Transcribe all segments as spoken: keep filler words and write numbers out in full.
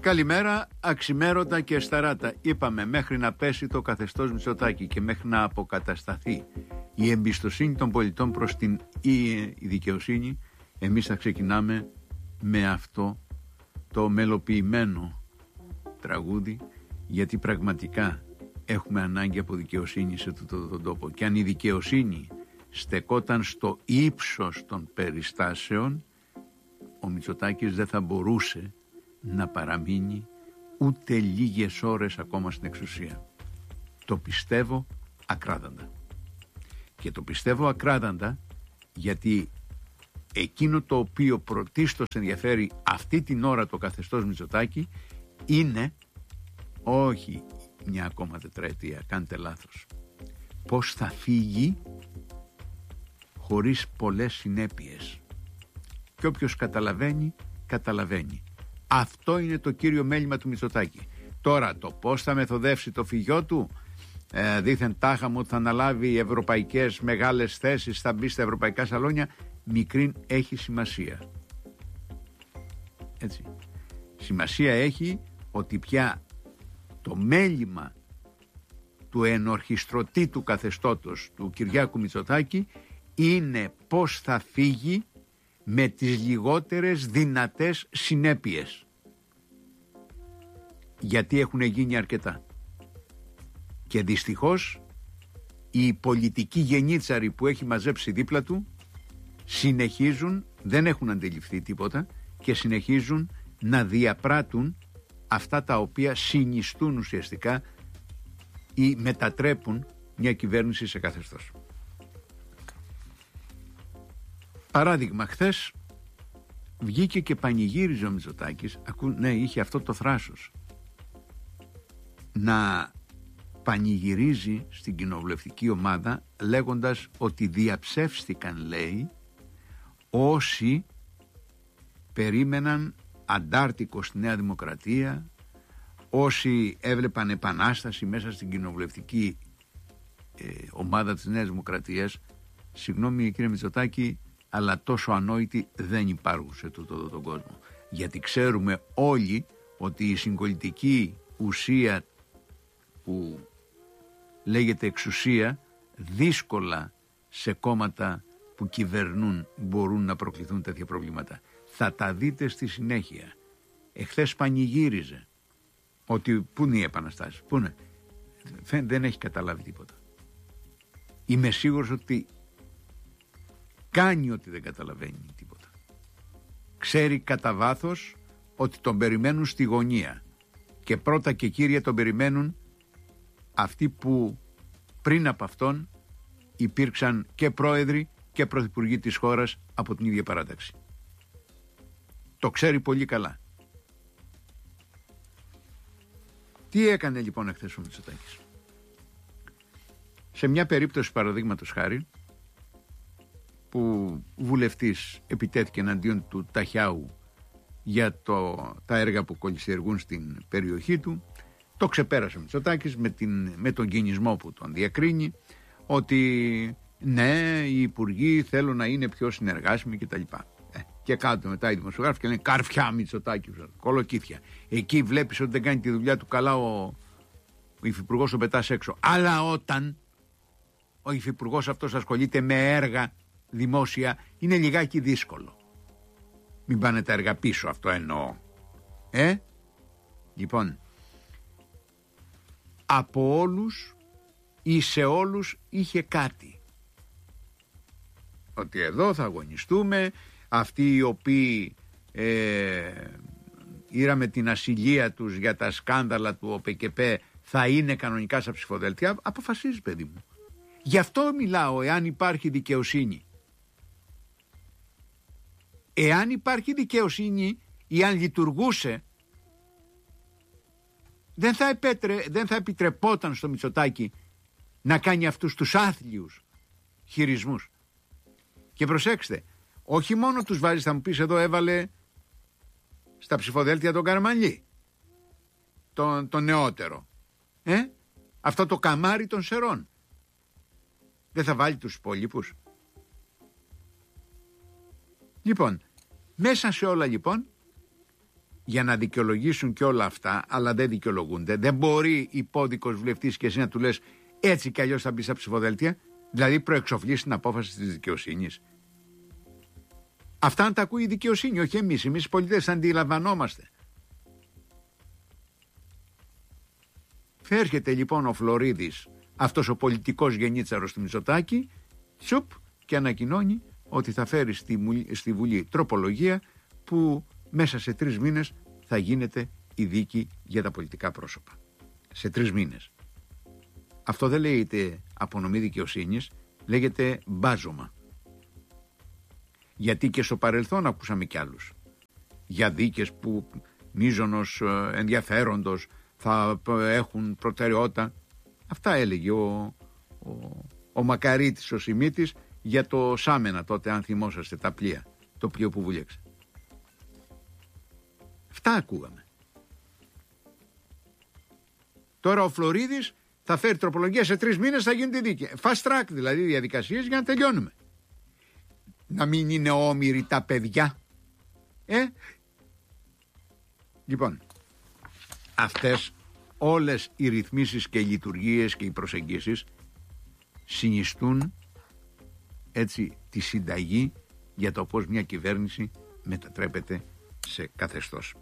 Καλημέρα, αξιμέρωτα και σταράτα. Είπαμε μέχρι να πέσει το καθεστώς Μητσοτάκη και μέχρι να αποκατασταθεί η εμπιστοσύνη των πολιτών προς την η δικαιοσύνη, εμείς θα ξεκινάμε με αυτό το μελοποιημένο τραγούδι, γιατί πραγματικά έχουμε ανάγκη από δικαιοσύνη σε τούτο τον τόπο. Και αν η δικαιοσύνη στεκόταν στο ύψος των περιστάσεων, ο Μητσοτάκης δεν θα μπορούσε να παραμείνει ούτε λίγες ώρες ακόμα στην εξουσία. Το πιστεύω ακράδαντα. Και το πιστεύω ακράδαντα γιατί εκείνο το οποίο πρωτίστως ενδιαφέρει αυτή την ώρα το καθεστώς Μητσοτάκη είναι όχι μια ακόμα τετραετία, κάντε λάθος, πώς θα φύγει χωρίς πολλές συνέπειες. Και όποιος καταλαβαίνει, καταλαβαίνει. Αυτό είναι το κύριο μέλημα του Μητσοτάκη. Τώρα το πώς θα μεθοδεύσει το φυγιό του, ε, δήθεν τάχα μου ότι θα αναλάβει ευρωπαϊκές μεγάλες θέσεις, θα μπει στα ευρωπαϊκά σαλόνια, μικρήν έχει σημασία. Έτσι. Σημασία έχει ότι πια το μέλημα του ενορχιστρωτή του καθεστώτος του Κυριάκου Μητσοτάκη είναι πώς θα φύγει με τις λιγότερες δυνατές συνέπειες. Γιατί έχουν γίνει αρκετά. Και δυστυχώς οι πολιτικοί γενίτσαροι που έχει μαζέψει δίπλα του συνεχίζουν, δεν έχουν αντιληφθεί τίποτα και συνεχίζουν να διαπράττουν αυτά τα οποία συνιστούν ουσιαστικά ή μετατρέπουν μια κυβέρνηση σε καθεστώς. Παράδειγμα, χθες βγήκε και πανηγύριζε ο Μητσοτάκης, ακού, ναι, είχε αυτό το θράσος, να πανηγυρίζει στην κοινοβουλευτική ομάδα λέγοντας ότι διαψεύστηκαν, λέει, όσοι περίμεναν αντάρτικο στη Νέα Δημοκρατία, όσοι έβλεπαν επανάσταση μέσα στην κοινοβουλευτική ε, ομάδα της Νέας Δημοκρατίας. Συγγνώμη κύριε Μητσοτάκη, αλλά τόσο ανόητοι δεν υπάρχουν σε τούτο τον κόσμο. Γιατί ξέρουμε όλοι ότι η συγκολητική ουσία που λέγεται εξουσία δύσκολα σε κόμματα που κυβερνούν μπορούν να προκληθούν τέτοια προβλήματα. Θα τα δείτε στη συνέχεια. Εχθές πανηγύριζε ότι πού είναι οι επαναστάσεις, πού είναι. Δεν έχει καταλάβει τίποτα. Είμαι σίγουρος ότι κάνει ότι δεν καταλαβαίνει τίποτα. Ξέρει κατά βάθος ότι τον περιμένουν στη γωνία και πρώτα και κύρια τον περιμένουν αυτοί που πριν από αυτόν υπήρξαν και πρόεδροι και πρωθυπουργοί της χώρας από την ίδια παράταξη. Το ξέρει πολύ καλά. Τι έκανε λοιπόν εχθές ο Μητσοτάκης? Σε μια περίπτωση παραδείγματος χάρη που βουλευτής επιτέθηκε εναντίον του Ταχιάου για το, τα έργα που κολυσιεργούν στην περιοχή του, το ξεπέρασε ο Μητσοτάκης με, την, με τον κινησμό που τον διακρίνει ότι ναι, οι υπουργοί θέλουν να είναι πιο συνεργάσιμοι κτλ. Ε, και κάτω μετά οι δημοσιογράφοι και λένε καρφιά Μητσοτάκη, κολοκύθια. Εκεί βλέπεις ότι δεν κάνει τη δουλειά του καλά ο, ο υφυπουργός, τον πετάς έξω. Αλλά όταν ο υφυπουργός αυτός ασχολείται με έργα δημόσια, είναι λιγάκι δύσκολο. Μην πάνε τα έργα πίσω, αυτό εννοώ. Ε, λοιπόν, από όλους ή σε όλους είχε κάτι. Ότι εδώ θα αγωνιστούμε, αυτοί οι οποίοι ε, ήραμε την ασυλία τους για τα σκάνδαλα του ΟΠΕΚΕΠΕ θα είναι κανονικά στα ψηφοδέλτια. Αποφασίζει, παιδί μου. Γι' αυτό μιλάω, εάν υπάρχει δικαιοσύνη. Εάν υπάρχει δικαιοσύνη ή αν λειτουργούσε, δεν θα, επέτρε, δεν θα επιτρεπόταν στο Μητσοτάκη να κάνει αυτούς τους άθλιους χειρισμούς. Και προσέξτε, όχι μόνο τους βάζει, θα μου πεις εδώ έβαλε στα ψηφοδέλτια τον Καραμανλή, τον, τον νεότερο, ε? αυτό το καμάρι των Σερών. Δεν θα βάλει τους υπόλοιπους? Λοιπόν, μέσα σε όλα λοιπόν, για να δικαιολογήσουν και όλα αυτά, αλλά δεν δικαιολογούνται. Δεν μπορεί υπόδικος βουλευτής και εσύ να του λες έτσι κι αλλιώς θα μπει στα ψηφοδέλτια, δηλαδή προεξοφλείς την απόφαση της δικαιοσύνης. Αυτά αν τα ακούει η δικαιοσύνη, όχι εμείς. Εμείς οι πολίτες αντιλαμβανόμαστε. Έρχεται λοιπόν ο Φλωρίδης, αυτός ο πολιτικός γενίτσαρος του Μητσοτάκη, τσουπ, και ανακοινώνει ότι θα φέρει στη, στη Βουλή τροπολογία που μέσα σε τρεις μήνες θα γίνεται η δίκη για τα πολιτικά πρόσωπα. Σε τρεις μήνες. Αυτό δεν λέγεται απονομή δικαιοσύνης, λέγεται μπάζωμα. Γιατί και στο παρελθόν ακούσαμε κι άλλους για δίκες που μείζωνος ενδιαφέροντος θα έχουν προτεραιότητα. Αυτά έλεγε ο, ο, ο Μακαρίτης, ο Σιμίτης, για το Σάμενα τότε, αν θυμόσαστε, τα πλοία, το πλοίο που βούλεξε. Αυτά ακούγαμε. Τώρα ο Φλωρίδης θα φέρει τροπολογία, σε τρεις μήνες θα γίνεται δίκη. Fast track δηλαδή διαδικασίες για να τελειώνουμε. Να μην είναι όμοιροι τα παιδιά. Ε? Λοιπόν, αυτές όλες οι ρυθμίσεις και οι λειτουργίες και οι προσεγγίσεις συνιστούν έτσι τη συνταγή για το πώς μια κυβέρνηση μετατρέπεται σε καθεστώς.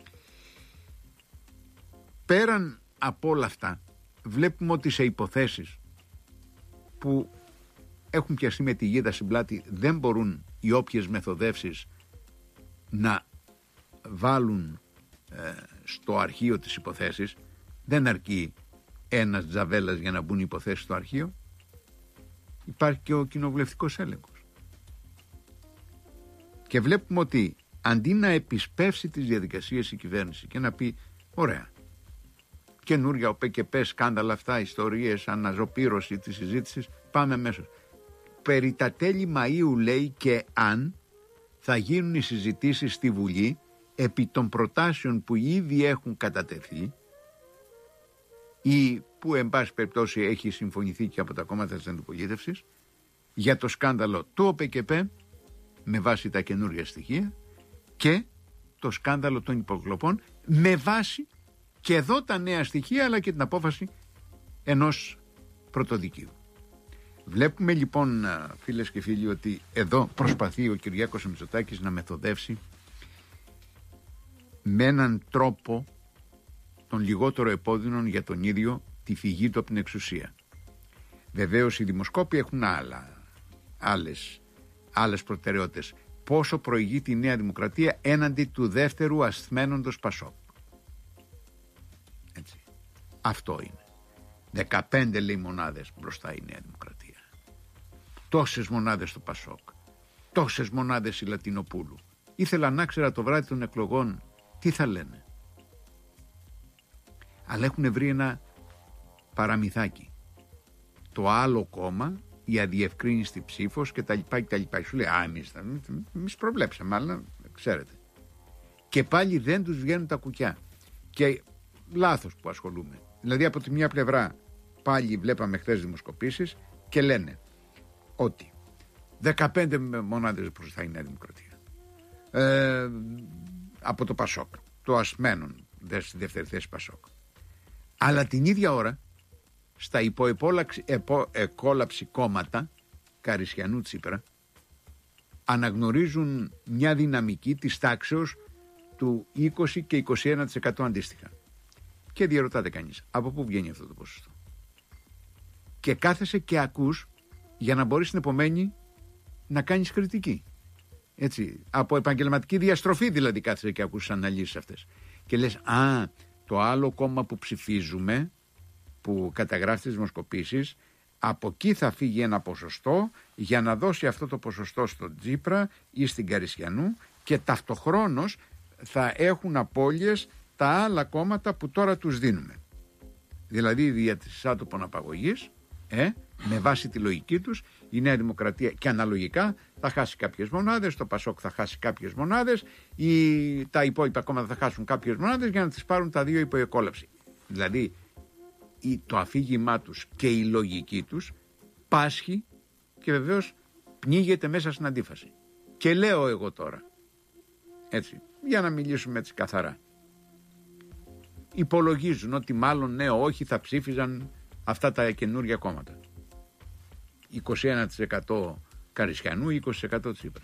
Πέραν από όλα αυτά, βλέπουμε ότι σε υποθέσεις που έχουν πιαστεί με τη γίδα στην πλάτη δεν μπορούν οι όποιες μεθοδεύσεις να βάλουν ε, στο αρχείο τις υποθέσεις. Δεν αρκεί ένας τζαβέλας για να μπουν οι υποθέσεις στο αρχείο. Υπάρχει και ο κοινοβουλευτικός έλεγχος. Και βλέπουμε ότι αντί να επισπεύσει τις διαδικασίες η κυβέρνηση και να πει ωραία, καινούρια ο ΠΚΠ, σκάνδαλα αυτά, ιστορίες, αναζωπήρωση της συζήτησης, πάμε αμέσως. Περί τα τέλη Μαΐου λέει και αν θα γίνουν οι συζητήσεις στη Βουλή επί των προτάσεων που ήδη έχουν κατατεθεί ή που εν πάση περιπτώσει έχει συμφωνηθεί και από τα κόμματα της αντιπολίτευσης για το σκάνδαλο του ΟΠΚΠ με βάση τα καινούργια στοιχεία και το σκάνδαλο των υποκλοπών με βάση και εδώ τα νέα στοιχεία αλλά και την απόφαση ενός πρωτοδικείου. Βλέπουμε λοιπόν, φίλες και φίλοι, ότι εδώ προσπαθεί ο Κυριάκος Μητσοτάκης να μεθοδεύσει με έναν τρόπο τον λιγότερο επώδυνον για τον ίδιο τη φυγή του από την εξουσία. Βεβαίως οι δημοσκόποι έχουν άλλα, άλλες, άλλες προτεραιότητες. Πόσο προηγεί τη Νέα Δημοκρατία έναντι του δεύτερου ασθμένοντος Πασόκ. Έτσι. Αυτό είναι. δεκαπέντε λέει μονάδες μπροστά η Νέα Δημοκρατία. Τόσες μονάδες στο Πασόκ. Τόσες μονάδες η Λατινοπούλου. Ήθελα να ξέρα το βράδυ των εκλογών τι θα λένε. Αλλά έχουν βρει ένα παραμυθάκι. Το άλλο κόμμα, η αδιευκρίνηστη ψήφος και τα λοιπά και τα λοιπά. Σου λέει, α, εμείς, εμείς προβλέψαμε, αλλά ξέρετε. Και πάλι δεν τους βγαίνουν τα κουκιά. Και λάθος που ασχολούμαι. Δηλαδή από τη μια πλευρά πάλι βλέπαμε χθες δημοσκοπήσεις και λένε ότι δεκαπέντε μονάδες μπροστά η Νέα Δημοκρατία. Ε, από το Πασόκ, το ασμένον, στη δεύτερη θέση Πασόκ. Αλλά την ίδια ώρα στα υποεκόλαψη κόμματα Καρισιανού Τσίπρα αναγνωρίζουν μια δυναμική της τάξεως του είκοσι και είκοσι ένα τοις εκατό αντίστοιχα. Και διαρωτάται κανείς, από πού βγαίνει αυτό το ποσοστό. Και κάθεσαι και ακούς για να μπορείς την επομένη να κάνεις κριτική. Έτσι, από επαγγελματική διαστροφή δηλαδή κάθεσαι και ακούς τις αναλύσεις αυτές. Και λες, α, το άλλο κόμμα που ψηφίζουμε, που καταγράφει τις δημοσκοπήσεις, από εκεί θα φύγει ένα ποσοστό για να δώσει αυτό το ποσοστό στον Τσίπρα ή στην Καρισιανού και ταυτοχρόνως θα έχουν απώλειες τα άλλα κόμματα που τώρα τους δίνουμε. Δηλαδή δια της άτοπων απαγωγής, ε, με βάση τη λογική τους, η Νέα Δημοκρατία και αναλογικά θα χάσει κάποιες μονάδες, το Πασόκ θα χάσει κάποιες μονάδες, ή τα υπόλοιπα κόμματα θα χάσουν κάποιες μονάδες για να τις πάρουν τα δύο υποεκόλαψη. Δηλαδή το αφήγημά τους και η λογική τους πάσχει και βεβαίως πνίγεται μέσα στην αντίφαση. Και λέω εγώ τώρα, έτσι, για να μιλήσουμε έτσι καθαρά. Υπολογίζουν ότι μάλλον ναι, όχι, θα ψήφιζαν αυτά τα καινούργια κόμματα. είκοσι ένα τοις εκατό Καρισιανού, είκοσι τοις εκατό Τσίπρα.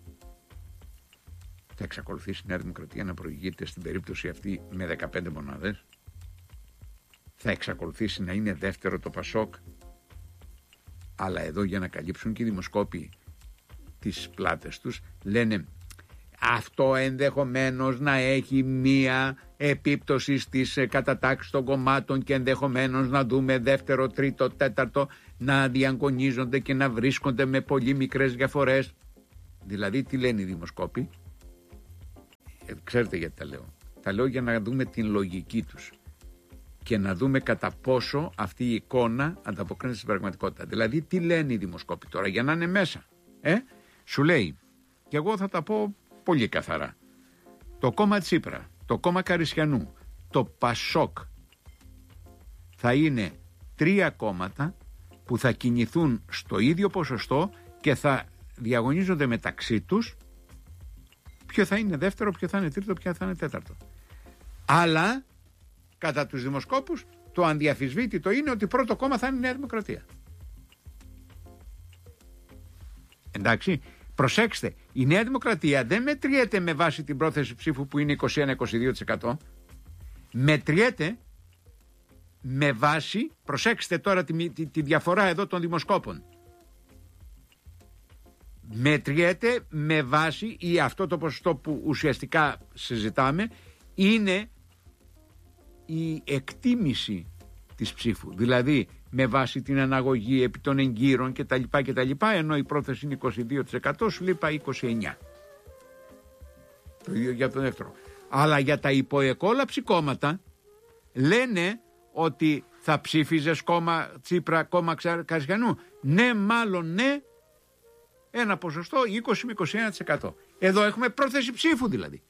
Θα εξακολουθήσει η Νέα Δημοκρατία να προηγείται στην περίπτωση αυτή με δεκαπέντε μονάδες. Θα εξακολουθήσει να είναι δεύτερο το Πασόκ. Αλλά εδώ, για να καλύψουν και οι δημοσκόποι τις πλάτες τους, λένε αυτό ενδεχομένως να έχει μία επίπτωση στις κατατάξεις των κομμάτων και ενδεχομένως να δούμε δεύτερο, τρίτο, τέταρτο να διαγωνίζονται και να βρίσκονται με πολύ μικρές διαφορές. Δηλαδή τι λένε οι δημοσκόποι? Ε, ξέρετε γιατί τα λέω? Τα λέω για να δούμε την λογική τους και να δούμε κατά πόσο αυτή η εικόνα ανταποκρίνεται στην πραγματικότητα. Δηλαδή τι λένε οι δημοσκόποι τώρα για να είναι μέσα? Ε? Σου λέει, και εγώ θα τα πω πολύ καθαρά, το κόμμα Τσίπρα, το κόμμα Καρισιανού, το Πασόκ θα είναι τρία κόμματα που θα κινηθούν στο ίδιο ποσοστό και θα διαγωνίζονται μεταξύ τους ποιο θα είναι δεύτερο, ποιο θα είναι τρίτο, ποιο θα είναι τέταρτο. Αλλά κατά τους δημοσκόπους το ανδιαφυσβήτητο είναι ότι πρώτο κόμμα θα είναι η Νέα Δημοκρατία. Εντάξει, προσέξτε, η Νέα Δημοκρατία δεν μετριέται με βάση την πρόθεση ψήφου που είναι είκοσι ένα με είκοσι δύο τοις εκατό. Μετριέται με βάση, προσέξτε τώρα τη, τη, τη διαφορά εδώ των δημοσκόπων. Μετριέται με βάση, ή αυτό το ποσοστό που ουσιαστικά συζητάμε, είναι η εκτίμηση της ψήφου. Δηλαδή με βάση την αναγωγή επί των εγκύρων κτλ. κτλ, ενώ η πρόθεση είναι είκοσι δύο τοις εκατό, σου λείπα είκοσι εννιά τοις εκατό. Το ίδιο για τον δεύτερο. Αλλά για τα υποεκόλαψη κόμματα λένε ότι θα ψήφιζες κόμμα Τσίπρα, κόμμα Καρισιανού? Ναι, μάλλον ναι, ένα ποσοστό είκοσι με είκοσι ένα τοις εκατό. Εδώ έχουμε πρόθεση ψήφου δηλαδή.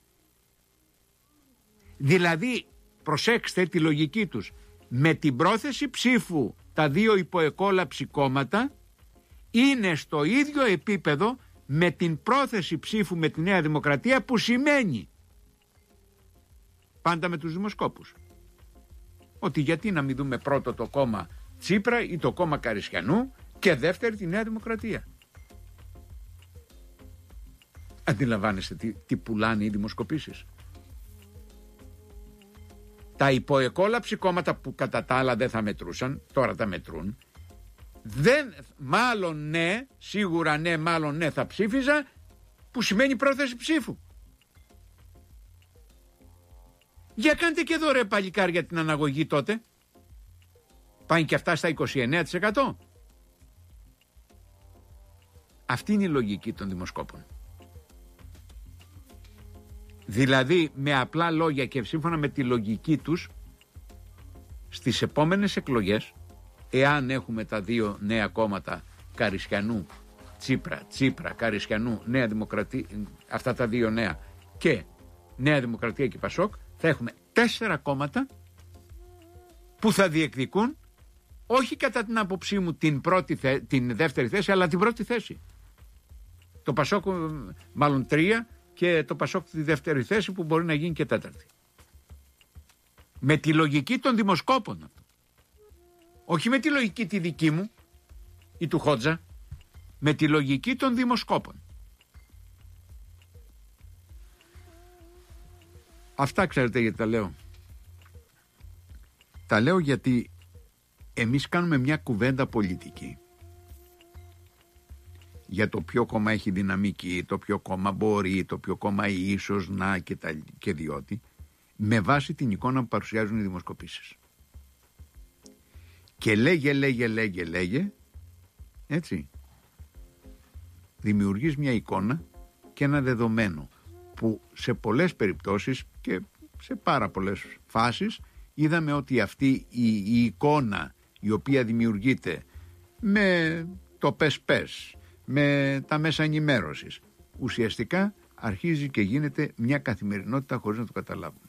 Δηλαδή, προσέξτε τη λογική τους. Με την πρόθεση ψήφου τα δύο υποεκόλαψη κόμματα είναι στο ίδιο επίπεδο με την πρόθεση ψήφου με τη Νέα Δημοκρατία, που σημαίνει, πάντα με τους δημοσκόπους, ότι γιατί να μην δούμε πρώτο το κόμμα Τσίπρα ή το κόμμα Καρισιανού και δεύτερη τη Νέα Δημοκρατία. Αντιλαμβάνεστε τι, τι πουλάνε οι δημοσκοπήσεις? Τα υποεκόλαψη κόμματα που κατά τα άλλα δεν θα μετρούσαν, τώρα τα μετρούν. Δεν, μάλλον ναι, σίγουρα ναι, μάλλον ναι θα ψήφιζα, που σημαίνει πρόθεση ψήφου. Για κάντε και εδώ ρε παλικάρια την αναγωγή τότε. Πάνε και αυτά στα είκοσι εννέα τοις εκατό. Αυτή είναι η λογική των δημοσκόπων. Δηλαδή με απλά λόγια και σύμφωνα με τη λογική τους, στις επόμενες εκλογές, εάν έχουμε τα δύο νέα κόμματα Καρισιανού, Τσίπρα, Τσίπρα, Καρισιανού, Νέα Δημοκρατία, αυτά τα δύο νέα, και Νέα Δημοκρατία και Πασόκ, θα έχουμε τέσσερα κόμματα που θα διεκδικούν, όχι κατά την άποψή μου την, πρώτη, την δεύτερη θέση, αλλά την πρώτη θέση. Το Πασόκ μάλλον τρία και το Πασόκ τη δεύτερη θέση, που μπορεί να γίνει και τέταρτη. Με τη λογική των δημοσκόπων. Όχι με τη λογική τη δική μου ή του Χότζα, με τη λογική των δημοσκόπων. Αυτά ξέρετε γιατί τα λέω? Τα λέω γιατί εμείς κάνουμε μια κουβέντα πολιτική για το ποιο κόμμα έχει δυναμική, το ποιο κόμμα μπορεί, το ποιο κόμμα ίσως να και, τα, και διότι, με βάση την εικόνα που παρουσιάζουν οι δημοσκοπήσεις. Και λέγε, λέγε, λέγε, λέγε, έτσι, δημιουργείς μια εικόνα και ένα δεδομένο που σε πολλές περιπτώσεις και σε πάρα πολλές φάσεις είδαμε ότι αυτή η, η εικόνα η οποία δημιουργείται με το πες-πες, με τα μέσα ενημέρωσης, ουσιαστικά αρχίζει και γίνεται μια καθημερινότητα χωρίς να το καταλάβουμε.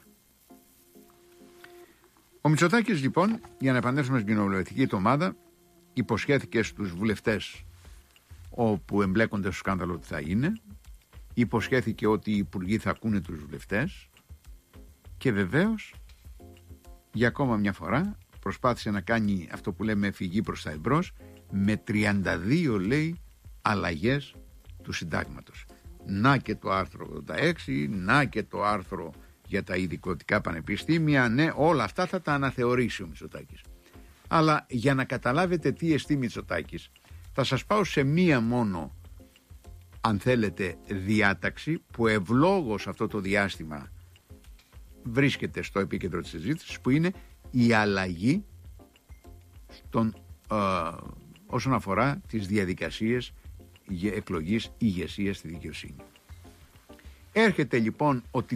Ο Μητσοτάκης λοιπόν, για να επανέλθουμε στην κοινοβουλευτική του ομάδα, υποσχέθηκε στους βουλευτές όπου εμπλέκονται στο σκάνδαλο ότι θα είναι, υποσχέθηκε ότι οι υπουργοί θα ακούνε τους βουλευτές και βεβαίως για ακόμα μια φορά προσπάθησε να κάνει αυτό που λέμε φυγή προς τα εμπρός με τριάντα δύο, λέει, αλλαγές του συντάγματος. Να και το άρθρο ογδόντα έξι, να και το άρθρο για τα ειδικοτικά πανεπιστήμια, ναι, όλα αυτά θα τα αναθεωρήσει ο Μητσοτάκης. Αλλά για να καταλάβετε τι εστί Μητσοτάκης, θα σας πάω σε μία μόνο, αν θέλετε, διάταξη που ευλόγως αυτό το διάστημα βρίσκεται στο επίκεντρο της συζήτησης, που είναι η αλλαγή στον, ε, όσον αφορά τις διαδικασίες εκλογής ηγεσίας στη δικαιοσύνη. Έρχεται λοιπόν ο